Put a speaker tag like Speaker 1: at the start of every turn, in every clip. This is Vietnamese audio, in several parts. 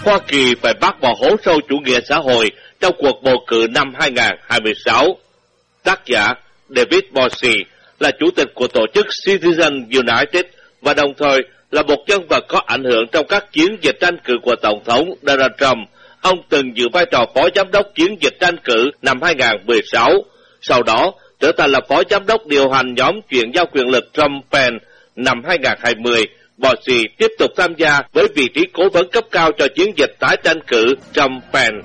Speaker 1: Hoa Kỳ phải bác bỏ hố sâu chủ nghĩa xã hội trong cuộc bầu cử năm 2026. Tác giả David Borsey là chủ tịch của tổ chức Citizens United và đồng thời là một nhân vật có ảnh hưởng trong các chiến dịch tranh cử của Tổng thống Donald Trump. Ông từng giữ vai trò phó giám đốc chiến dịch tranh cử năm 2016, sau đó trở thành là phó giám đốc điều hành nhóm chuyển giao quyền lực Trump-Pence năm 2020. Borsey tiếp tục tham gia với vị trí cố vấn cấp cao cho chiến dịch tái tranh cử Trump-Pence.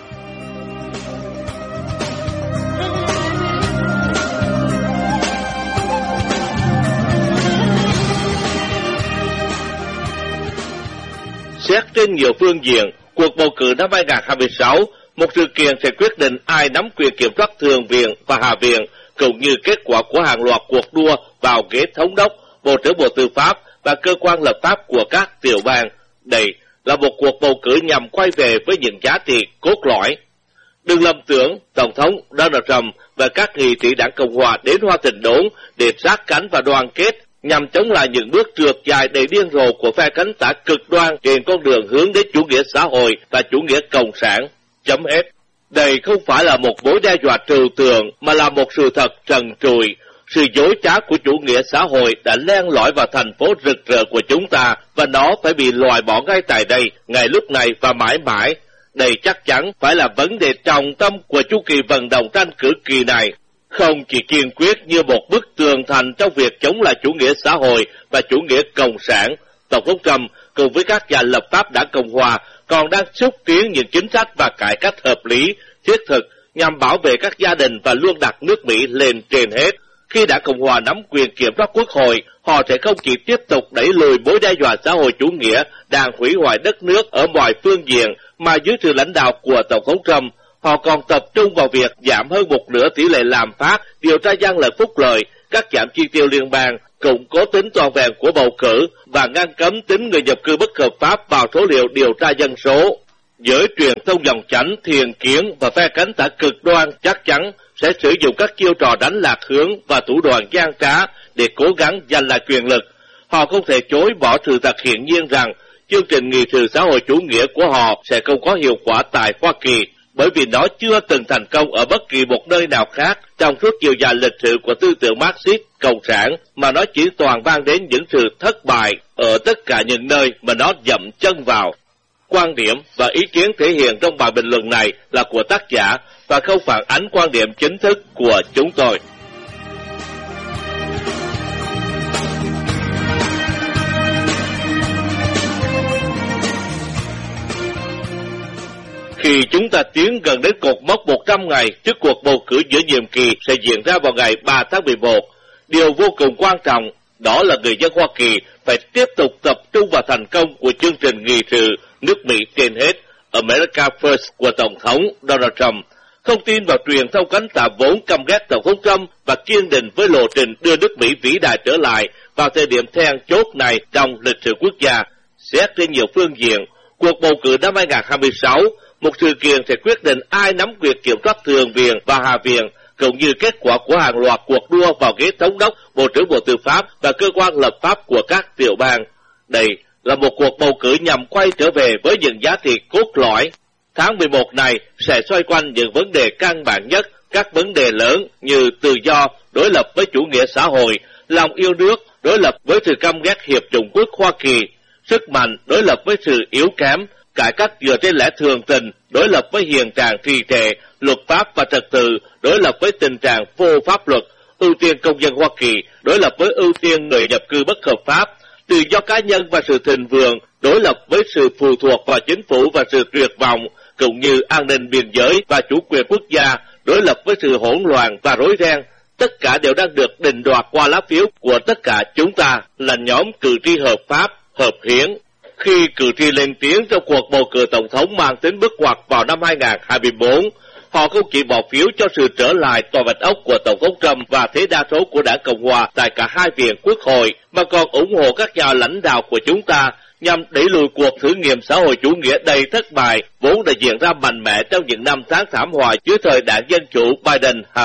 Speaker 1: Xét trên nhiều phương diện, cuộc bầu cử năm 2026, một sự kiện sẽ quyết định ai nắm quyền kiểm soát Thượng viện và Hạ viện, cũng như kết quả của hàng loạt cuộc đua vào ghế thống đốc, Bộ trưởng Bộ Tư pháp và cơ quan lập pháp của các tiểu bang. Đây là một cuộc bầu cử nhằm quay về với những giá trị cốt lõi. Đừng lầm tưởng Tổng thống Donald Trump và các nghị sĩ đảng Cộng hòa đến Hoa Thịnh Đốn để sát cánh và đoàn kết nhằm chống lại những bước trượt dài đầy điên rồ của phe cánh tả cực đoan trên con đường hướng đến chủ nghĩa xã hội và chủ nghĩa cộng sản. Chấm hết. Đây không phải là một mối đe dọa trừu tượng mà là một sự thật trần trụi. Sự dối trá của chủ nghĩa xã hội đã len lỏi vào thành phố rực rỡ của chúng ta và nó phải bị loại bỏ ngay tại đây, ngay lúc này và mãi mãi. Đây chắc chắn phải là vấn đề trọng tâm của chu kỳ vận động tranh cử kỳ này. Không chỉ kiên quyết như một bức tường thành trong việc chống lại chủ nghĩa xã hội và chủ nghĩa cộng sản, Tổng thống Trump cùng với các nhà lập pháp đảng Cộng hòa còn đang xúc tiến những chính sách và cải cách hợp lý, thiết thực nhằm bảo vệ các gia đình và luôn đặt nước Mỹ lên trên hết. Khi đảng Cộng hòa nắm quyền kiểm soát Quốc hội, họ sẽ không chỉ tiếp tục đẩy lùi mối đe dọa xã hội chủ nghĩa đang hủy hoại đất nước ở mọi phương diện, mà dưới sự lãnh đạo của Tổng thống Trump, họ còn tập trung vào việc giảm hơn một nửa tỷ lệ lạm phát, điều tra gian lận phúc lợi, cắt giảm chi tiêu liên bang, củng cố tính toàn vẹn của bầu cử và ngăn cấm tính người nhập cư bất hợp pháp vào số liệu điều tra dân số. Giới truyền thông dòng chánh, thiền kiến và phe cánh tả cực đoan chắc chắn sẽ sử dụng các chiêu trò đánh lạc hướng và thủ đoạn gian trá để cố gắng giành lại quyền lực. Họ không thể chối bỏ sự thật hiển nhiên rằng chương trình nghị sự xã hội chủ nghĩa của họ sẽ không có hiệu quả tại Hoa Kỳ, bởi vì nó chưa từng thành công ở bất kỳ một nơi nào khác trong suốt chiều dài lịch sử của tư tưởng Marxist cộng sản, mà nó chỉ toàn mang đến những sự thất bại ở tất cả những nơi mà nó dậm chân vào. Quan điểm và ý kiến thể hiện trong bài bình luận này là của tác giả và không phản ánh quan điểm chính thức của chúng tôi. Khi chúng ta tiến gần đến cột mốc 100 ngày trước cuộc bầu cử giữa nhiệm kỳ sẽ diễn ra vào ngày 3 tháng 11, điều vô cùng quan trọng đó là người dân Hoa Kỳ phải tiếp tục tập trung vào thành công của chương trình nghị sự nước Mỹ trên hết, America First của Tổng thống Donald Trump. Không tin vào truyền thông cánh tả vốn căm ghét Tổng thống Trump và kiên định với lộ trình đưa nước Mỹ vĩ đại trở lại vào thời điểm then chốt này trong lịch sử quốc gia. Xét trên nhiều phương diện, cuộc bầu cử năm 2026, một sự kiện sẽ quyết định ai nắm quyền kiểm soát Thượng viện và Hạ viện, cũng như kết quả của hàng loạt cuộc đua vào ghế thống đốc, Bộ trưởng Bộ Tư pháp và cơ quan lập pháp của các tiểu bang. Đây là một cuộc bầu cử nhằm quay trở về với những giá trị cốt lõi. Tháng 11 này sẽ xoay quanh những vấn đề căn bản nhất, các vấn đề lớn như tự do đối lập với chủ nghĩa xã hội, lòng yêu nước đối lập với sự căm ghét Hiệp chủng quốc Hoa Kỳ, sức mạnh đối lập với sự yếu kém, cải cách dựa trên lẽ thường tình đối lập với hiện trạng trì trệ, luật pháp và trật tự đối lập với tình trạng vô pháp luật, ưu tiên công dân Hoa Kỳ đối lập với ưu tiên người nhập cư bất hợp pháp, tự do cá nhân và sự thịnh vượng đối lập với sự phụ thuộc vào chính phủ và sự tuyệt vọng, cũng như an ninh biên giới và chủ quyền quốc gia đối lập với sự hỗn loạn và rối ren. Tất cả đều đang được định đoạt qua lá phiếu của tất cả chúng ta là nhóm cử tri hợp pháp, hợp hiến. Khi cử tri lên tiếng trong cuộc bầu cử tổng thống mang tính bước ngoặt vào năm 2024, họ không chỉ bỏ phiếu cho sự trở lại tòa bạch ốc của Tổng thống Trump và thế đa số của đảng Cộng hòa tại cả hai viện quốc hội, mà còn ủng hộ các nhà lãnh đạo của chúng ta nhằm đẩy lùi cuộc thử nghiệm xã hội chủ nghĩa đầy thất bại vốn đã diễn ra mạnh mẽ trong những năm tháng thảm họa dưới thời đảng Dân chủ Biden-Harris.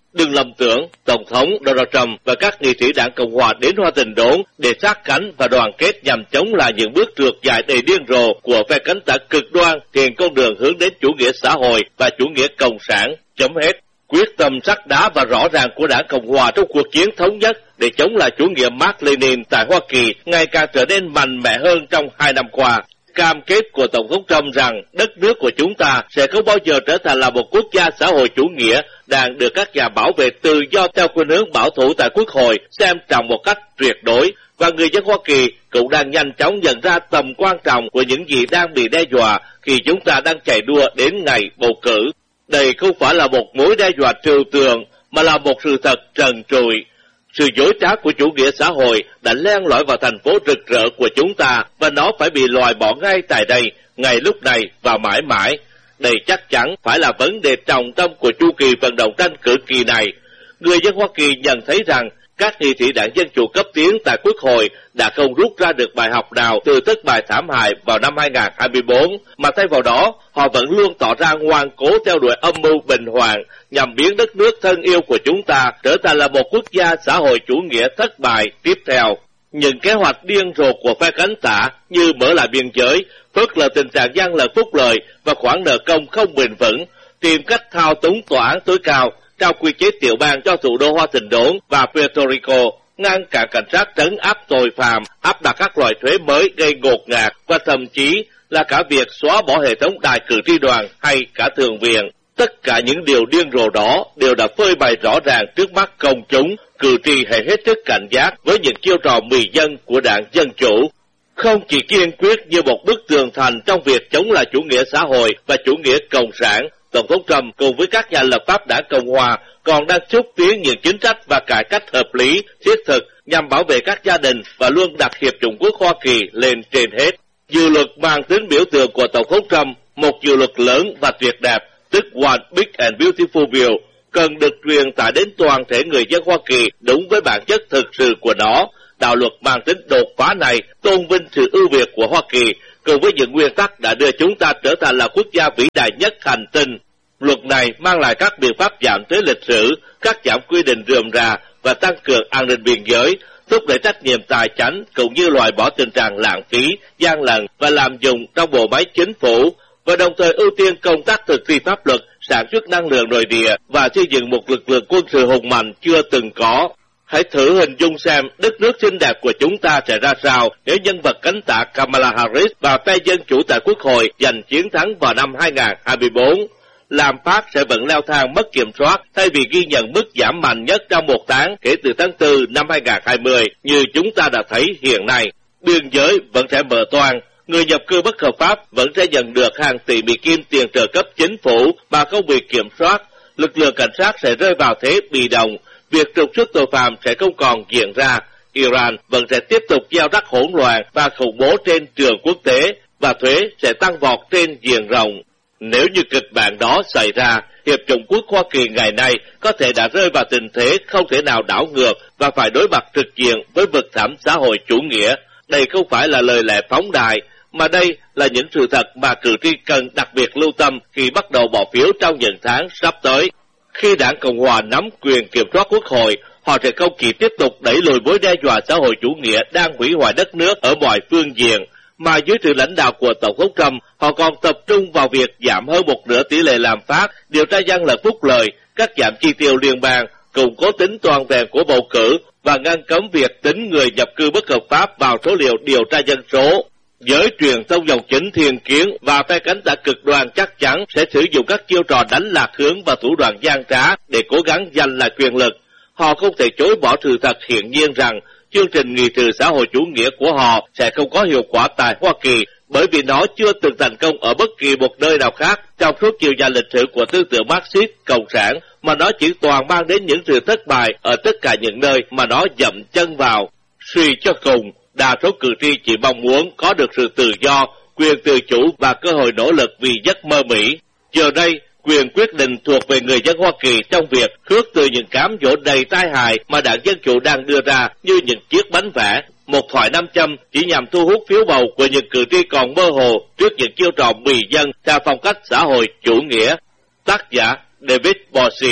Speaker 1: Đừng lầm tưởng Tổng thống Donald Trump và các nghị sĩ đảng Cộng hòa đến Washington đốn để sát cánh và đoàn kết nhằm chống lại những bước trượt dài đầy điên rồ của phe cánh tả cực đoan trên con đường hướng đến chủ nghĩa xã hội và chủ nghĩa cộng sản. Chấm hết. Quyết tâm sắt đá và rõ ràng của đảng Cộng hòa trong cuộc chiến thống nhất để chống lại chủ nghĩa Mác Lênin tại Hoa Kỳ ngày càng trở nên mạnh mẽ hơn trong 2 năm qua. Cam kết của Tổng thống Trump rằng đất nước của chúng ta sẽ không bao giờ trở thành là một quốc gia xã hội chủ nghĩa đang được các nhà bảo vệ tự do theo khuynh hướng bảo thủ tại Quốc hội xem trọng một cách tuyệt đối, và người dân Hoa Kỳ cũng đang nhanh chóng nhận ra tầm quan trọng của những gì đang bị đe dọa khi chúng ta đang chạy đua đến ngày bầu cử. Đây không phải là một mối đe dọa trừu tượng mà là một sự thật trần trụi. Sự dối trá của chủ nghĩa xã hội đã len lỏi vào thành phố rực rỡ của chúng ta và nó phải bị loại bỏ ngay tại đây, ngay lúc này và mãi mãi. Đây chắc chắn phải là vấn đề trọng tâm của chu kỳ vận động tranh cử kỳ này. Người dân Hoa Kỳ nhận thấy rằng các nghị sĩ đảng Dân Chủ cấp tiến tại Quốc hội đã không rút ra được bài học nào từ thất bại thảm hại vào năm 2024, mà thay vào đó, họ vẫn luôn tỏ ra ngoan cố theo đuổi âm mưu bình hoạn nhằm biến đất nước thân yêu của chúng ta trở thành là một quốc gia xã hội chủ nghĩa thất bại tiếp theo. Những kế hoạch điên rồ của phe cánh tả như mở lại biên giới, phớt lờ tình trạng gian lận phúc lợi và khoản nợ công không bền vững, tìm cách thao túng tòa án tối cao, trao quy chế tiểu bang cho thủ đô Washington đốn và Puerto Rico, ngăn cản cảnh sát trấn áp tội phạm, áp đặt các loại thuế mới gây ngột ngạt và thậm chí là cả việc xóa bỏ hệ thống đại cử tri đoàn hay cả thượng viện. Tất cả những điều điên rồ đó đều đã phơi bày rõ ràng trước mắt công chúng. Cử tri hãy hết sức cảnh giác với những chiêu trò mì dân của đảng Dân Chủ. Không chỉ kiên quyết như một bức tường thành trong việc chống lại chủ nghĩa xã hội và chủ nghĩa cộng sản, Tổng thống Trump cùng với các nhà lập pháp đảng Cộng hòa còn đang xúc tiến những chính sách và cải cách hợp lý, thiết thực nhằm bảo vệ các gia đình và luôn đặt Hiệp chủng quốc Hoa Kỳ lên trên hết. Dự luật mang tính biểu tượng của Tổng thống Trump, một dự luật lớn và tuyệt đẹp, tức One Big and Beautiful Bill, cần được truyền tải đến toàn thể người dân Hoa Kỳ đúng với bản chất thực sự của nó. Đạo luật mang tính đột phá này tôn vinh sự ưu việt của Hoa Kỳ cùng với những nguyên tắc đã đưa chúng ta trở thành là quốc gia vĩ đại nhất hành tinh. Luật này mang lại các biện pháp giảm thuế lịch sử, cắt giảm quy định rườm rà và tăng cường an ninh biên giới, thúc đẩy trách nhiệm tài chánh cũng như loại bỏ tình trạng lãng phí, gian lận và lạm dụng trong bộ máy chính phủ, và đồng thời ưu tiên công tác thực thi pháp luật, sản xuất năng lượng nội địa và xây dựng một lực lượng quân sự hùng mạnh chưa từng có. Hãy thử hình dung xem đất nước xinh đẹp của chúng ta sẽ ra sao nếu nhân vật cánh tả Kamala Harris và phe Dân Chủ tại Quốc hội giành chiến thắng vào năm 2024. Lạm phát sẽ vẫn leo thang mất kiểm soát thay vì ghi nhận mức giảm mạnh nhất trong một tháng kể từ tháng 4 năm 2020 như chúng ta đã thấy hiện nay. Biên giới vẫn sẽ mở toang. Người nhập cư bất hợp pháp vẫn sẽ nhận được hàng tỷ Mỹ Kim tiền trợ cấp chính phủ mà không bị kiểm soát. Lực lượng cảnh sát sẽ rơi vào thế bị động. Việc trục xuất tội phạm sẽ không còn diễn ra. Iran vẫn sẽ tiếp tục gieo rắc hỗn loạn và khủng bố trên trường quốc tế, và thuế sẽ tăng vọt trên diện rộng. Nếu như kịch bản đó xảy ra, Hiệp chủng quốc Hoa Kỳ ngày nay có thể đã rơi vào tình thế không thể nào đảo ngược và phải đối mặt trực diện với vực thẳm xã hội chủ nghĩa. Đây không phải là lời lẽ phóng đại, mà đây là những sự thật mà cử tri cần đặc biệt lưu tâm khi bắt đầu bỏ phiếu trong những tháng sắp tới. Khi đảng Cộng hòa nắm quyền kiểm soát Quốc hội, họ sẽ không chỉ tiếp tục đẩy lùi mối đe dọa xã hội chủ nghĩa đang hủy hoại đất nước ở mọi phương diện, mà dưới sự lãnh đạo của Tổng thống Trump, họ còn tập trung vào việc giảm hơn một nửa tỷ lệ lạm phát, điều tra gian lận phúc lợi, cắt giảm chi tiêu liên bang, củng cố tính toàn vẹn của bầu cử và ngăn cấm việc tính người nhập cư bất hợp pháp vào số liệu điều tra dân số. Giới truyền thông dòng chính thiên kiến và phe cánh tả cực đoan chắc chắn sẽ sử dụng các chiêu trò đánh lạc hướng và thủ đoạn gian trá để cố gắng giành lại quyền lực. Họ không thể chối bỏ sự thật hiển nhiên rằng chương trình nghị trừ xã hội chủ nghĩa của họ sẽ không có hiệu quả tại Hoa Kỳ, bởi vì nó chưa từng thành công ở bất kỳ một nơi nào khác trong suốt chiều dài lịch sử của tư tưởng Marxist cộng sản, mà nó chỉ toàn mang đến những sự thất bại ở tất cả những nơi mà nó dậm chân vào. Suy cho cùng, đa số cử tri chỉ mong muốn có được sự tự do, quyền tự chủ và cơ hội nỗ lực vì giấc mơ Mỹ. Giờ đây, quyền quyết định thuộc về người dân Hoa Kỳ trong việc khước từ những cám dỗ đầy tai hại mà đảng Dân Chủ đang đưa ra như những chiếc bánh vẽ, một thoại nam châm chỉ nhằm thu hút phiếu bầu của những cử tri còn mơ hồ trước những chiêu trò bì dân theo phong cách xã hội chủ nghĩa. Tác giả David Bossie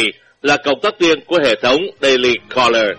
Speaker 1: là cộng tác viên của hệ thống Daily Caller.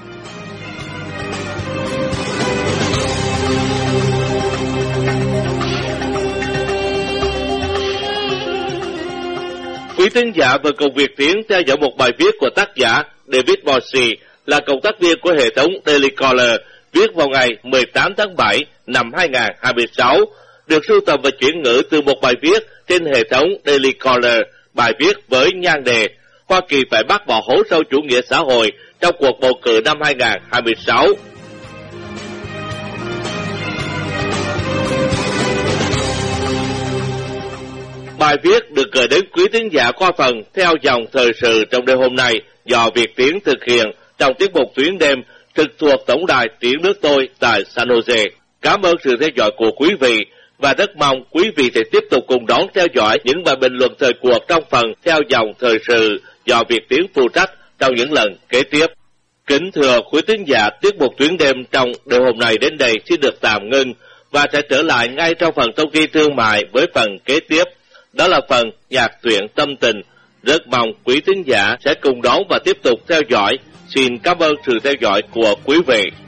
Speaker 1: Quý thính giả vừa cùng Việt Tiến theo dõi một bài viết của tác giả David Morsi, là cộng tác viên của hệ thống Daily Caller, viết vào ngày 18 tháng 7 năm 2026, được sưu tầm và chuyển ngữ từ một bài viết trên hệ thống Daily Caller. Bài viết với nhan đề Hoa Kỳ phải bác bỏ hố sâu chủ nghĩa xã hội trong cuộc bầu cử năm 2026. Bài viết được gửi đến quý thính giả qua phần theo dòng thời sự trong đêm hôm nay do Việt Tiến thực hiện trong tiết mục tuyến đêm trực thuộc tổng đài Tiếng Nước Tôi tại San Jose. Cảm ơn sự theo dõi của quý vị và rất mong quý vị sẽ tiếp tục cùng đón theo dõi những bài bình luận thời cuộc trong phần theo dòng thời sự do Việt Tiến phụ trách trong những lần kế tiếp. Kính thưa quý thính giả, tiết mục tuyến đêm trong đêm hôm nay đến đây xin được tạm ngưng và sẽ trở lại ngay trong phần thông tin thương mại với phần kế tiếp. Đó là phần nhạc truyện tâm tình. Rất mong quý thính giả sẽ cùng đón và tiếp tục theo dõi. Xin cảm ơn sự theo dõi của quý vị.